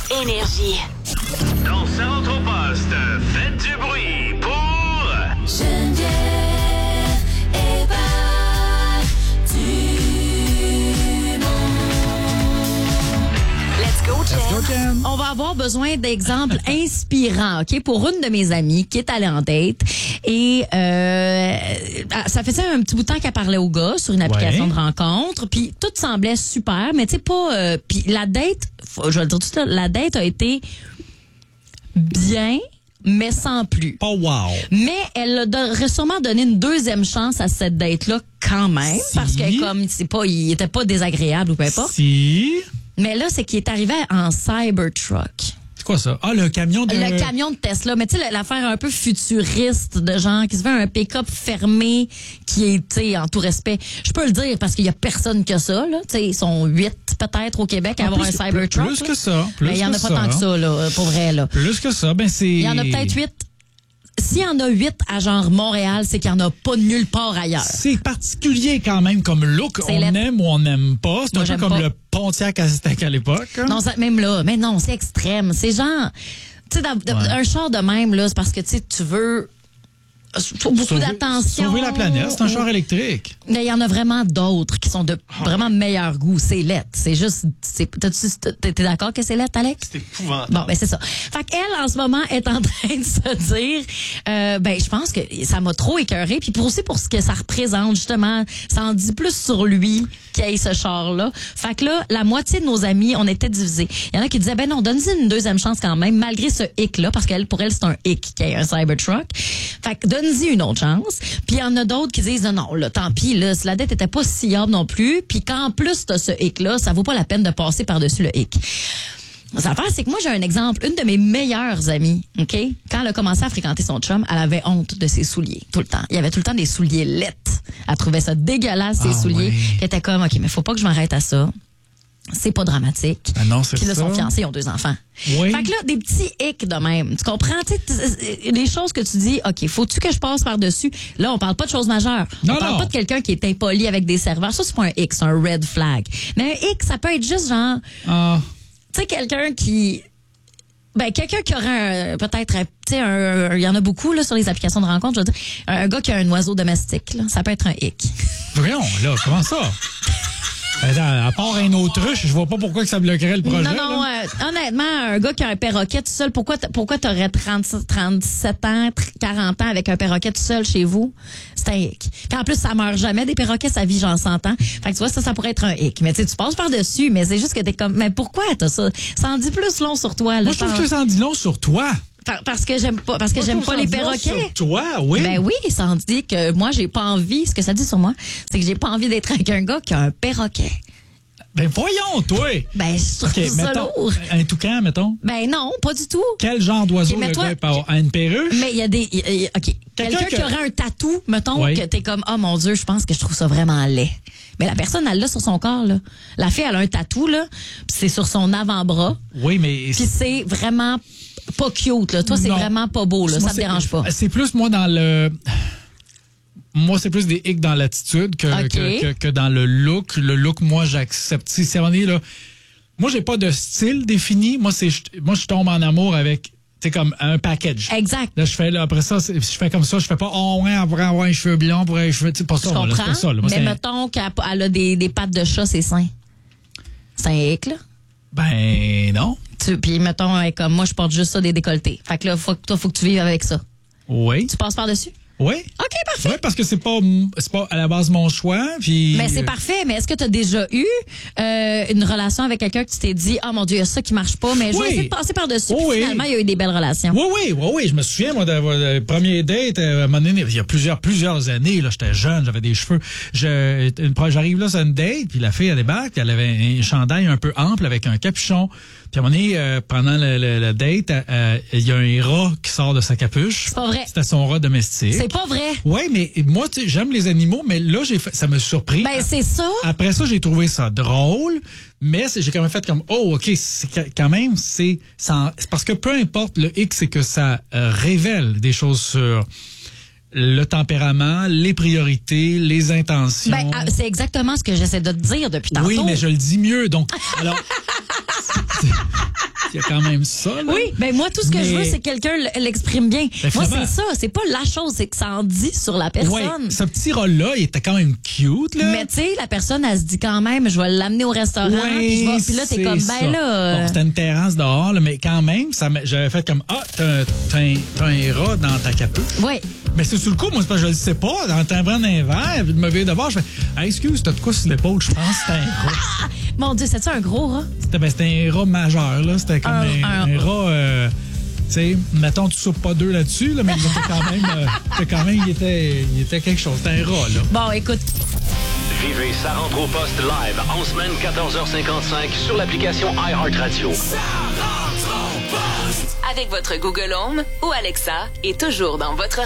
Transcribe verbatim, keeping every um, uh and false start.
Énergie. Dans Centre au Poste, faites du bruit pour... Geneviève Hébert Dumont. Let's go, Jen. Let's go, Jen. On va avoir besoin d'exemples inspirants, OK, pour une de mes amies qui est allée en date et euh, ça faisait un petit bout de temps qu'elle parlait au gars sur une application Ouais. de rencontre, puis tout semblait super, mais tu sais pas euh, puis la date, faut- je vais le dire tout de suite, la date a été bien mais sans plus. Pas wow. Mais elle aurait sûrement donné une deuxième chance à cette date-là quand même, Si. parce que comme c'est pas, il était pas désagréable ou peu importe. Si. Mais là, c'est qu'il est arrivé en Cybertruck. C'est quoi ça? Ah, le camion de... Le camion de Tesla, mais tu sais, l'affaire un peu futuriste de genre qui se fait un pick-up fermé qui est, tu sais, en tout respect. Je peux le dire parce qu'il y a personne que ça, là. Tu sais, ils sont huit peut-être au Québec à Ah, avoir plus- un Cybertruck. Plus là. que ça. Plus Mais il y en a que pas ça. tant que ça, là, pour vrai, là. Plus que ça, ben c'est... Il y en a peut-être huit. S'il y en a huit à genre Montréal, c'est qu'il n'y en a pas nulle part ailleurs. C'est particulier quand même comme look. C'est On laid. aime ou on n'aime pas. C'est Moi, un peu j'aime comme pas. le Pontiac Aztec à l'époque. hein. Non, ça, même là, mais non, c'est extrême. C'est genre, tu sais, dans- de- Ouais. un char de même, là, c'est parce que, tu sais, tu veux faut beaucoup Sauver- d'attention. Sauver la planète, c'est un char électrique. Mais il y en a vraiment d'autres qui sont de Ah. vraiment meilleur goût. C'est lettre. C'est juste, c'est, t'as-tu- t'es t'es d'accord que c'est lettre, Alex? C'est épouvantable. Bon, ben c'est ça. Fait qu'elle, en ce moment, est en train de se dire, euh, ben je pense que ça m'a trop écœuré. Puis pour aussi pour ce que ça représente, justement, ça en dit plus sur lui qu'il ait ce char-là. Fait que là, la moitié de nos amis, on était divisés. Il y en a qui disaient, ben non, donne-y une deuxième chance quand même, malgré ce hic-là, parce qu'elle, pour elle, c'est un hic qui ait un Cybertruck. Fait que donne-y une autre chance. Puis il y en a d'autres qui disent, non, non, là, tant pis, là, si la dette était pas si hard non plus, puis qu'en plus t'as ce hic-là, ça vaut pas la peine de passer par-dessus le hic. L'affaire, c'est que moi, j'ai un exemple. Une de mes meilleures amies, OK? Quand elle a commencé à fréquenter son chum, elle avait honte de ses souliers, tout le temps. Il y avait tout le temps des souliers laites. Elle trouvait ça dégueulasse, ses Ah, souliers. ouais. Puis elle était comme, OK, mais faut pas que je m'arrête à ça. C'est pas dramatique. Ah non, c'est Puis là, ça. son fiancé, ils ont deux enfants. Oui. Fait que là, des petits hicks de même. Tu comprends? Tu sais, t- les choses que tu dis, OK, faut-tu que je passe par-dessus? Là, on parle pas de choses majeures. Non, on parle non. pas de quelqu'un qui est impoli avec des serveurs. Ça, c'est pas un hic, c'est un red flag. Mais un hic, ça peut être juste genre, Ah. tu sais, quelqu'un qui... Ben, quelqu'un qui aurait un- peut-être, un- tu sais, un- un- il y en a beaucoup là sur les applications de rencontre, je veux dire, un gars qui a un oiseau domestique, là, ça peut être un hic. Voyons, là, comment ça? Attends, à part un autruche, je vois pas pourquoi que ça bloquerait le projet. Non, non, là. euh, honnêtement, un gars qui a un perroquet tout seul, pourquoi, t- pourquoi t'aurais trente, trente-sept ans, quarante ans avec un perroquet tout seul chez vous? C'est un hic. Puis en plus, ça meurt jamais des perroquets, ça vit genre cent ans. Fait que tu vois, ça, ça pourrait être un hic. Mais tu sais, tu passes par-dessus, mais c'est juste que t'es comme, mais pourquoi t'as ça? Ça en dit plus long sur toi, là. Moi, je trouve que ça en dit long sur toi. Par- Parce que j'aime pas, parce que Moi, je j'aime trouve pas que les ça en dit long perroquets. Sur toi, oui. Ben oui, ça en dit que moi, j'ai pas envie, ce que ça dit sur moi, c'est que j'ai pas envie d'être avec un gars qui a un perroquet. Ben voyons, toi. Ben, je trouve OK, ça mettons, lourd. un toucan, mettons. Ben non, pas du tout. Quel genre d'oiseau OK, mais le toi- gars peut avoir? Une perruche? Mais il y a des. il y a- OK. Quelqu'un que- qui aurait un tatou, mettons, Oui. que t'es comme, oh mon Dieu, je pense que je trouve ça vraiment laid. Mais la personne, elle l'a sur son corps, là. La fille, elle a un tatou, là, pis c'est sur son avant-bras, Oui, mais... puis c'est vraiment pas cute, là. Toi, c'est Non. vraiment pas beau, là. Moi, Ça te c'est- dérange pas. C'est plus, moi, dans le... Moi, c'est plus des hicks dans l'attitude que, OK. que, que, que dans le look. Le look, moi, j'accepte. Si c'est donné, là... Moi, j'ai pas de style défini. Moi, c'est, je- moi, je tombe en amour avec, c'est comme un package. Exact. Là, je fais, là, après ça, c'est- je fais comme ça, je fais pas, oh, ouais, on pourrait avoir les cheveux blonds, on pourrait les cheveux, tu sais, pas ça, Je moi, là, c'est comprends. pas ça, là. Moi, mais c'est- mettons qu'elle a- elle a des, des pattes de chat, c'est sain. C'est un hic, là. Ben, non. Tu- Puis mettons, elle est comme moi, je porte juste ça des décolletés. Fait que là, faut, que- toi, faut que tu vives avec ça. Oui. Tu passes par-dessus? Oui. OK, parfait. Oui, parce que c'est pas, c'est pas à la base mon choix, puis. Mais c'est parfait. Mais est-ce que tu as déjà eu euh, une relation avec quelqu'un que tu t'es dit, oh mon Dieu, il y a ça qui marche pas, mais je vais Oui. essayer de passer par-dessus. Puis Oui. finalement, il y a eu des belles relations. Oui, oui, oui, oui. Je me souviens, moi, de le premier date, euh, à un moment donné, il y a plusieurs, plusieurs années, là, j'étais jeune, j'avais des cheveux. Je, une, j'arrive là sur une date, puis la fille, elle débarque, puis elle avait un chandail un peu ample avec un capuchon. Puis à un moment donné, euh, pendant le, le, le date, euh, il y a un rat qui sort de sa capuche. C'est pas vrai. C'était son rat domestique. C'est pas vrai. Oui, mais moi, tu sais, j'aime les animaux, mais là, j'ai fait, ça m'a surpris. Ben, c'est ça. Après ça, j'ai trouvé ça drôle, mais c'est- j'ai quand même fait comme, oh, OK, c'est que- quand même, c'est ça- c'est parce que peu importe le X, c'est que ça euh, révèle des choses sur le tempérament, les priorités, les intentions. Ben, ah, c'est exactement ce que j'essaie de te dire depuis tantôt. oui, mais je le dis mieux. Donc, alors, Il y a quand même ça, là. Oui, ben moi, tout ce que Mais- je veux, c'est que quelqu'un l- l'exprime bien. Ben, moi, finalement- c'est ça. C'est pas la chose, c'est que ça en dit sur la personne. Ouais, ce petit rôle-là, il était quand même cute, là. Mais tu sais, la personne, elle se dit quand même, je vais l'amener au restaurant. Ouais, puis, je vais- puis là, t'es c'est comme, ça. ben là. euh, Bon, c'était une terrasse dehors, là, mais quand même, ça m'a- j'avais fait comme, ah, t'as, t'as un, t'as un rat dans ta capuche. ouais. Mais c'est sur le coup, moi, c'est parce que je le sais pas. En t'en prenant un verre, puis de me virer de bord, je fais, ah, excuse, t'as de quoi sur l'épaule? Je pense que c'était un rat. Mon Dieu, c'est-tu un gros rat? C'était, ben, c'était un rat majeur, là. C'était comme Un- un, un- un rat, euh, tu sais, mettons, tu soupes pas deux là-dessus, là, mais il était quand même, euh, c'était quand même, il était, il était quelque chose. C'était un rat, là. Bon, écoute, Vivez Ça rentre au poste live en semaine quatorze heures cinquante-cinq sur l'application iHeartRadio. Avec votre Google Home ou Alexa et toujours dans votre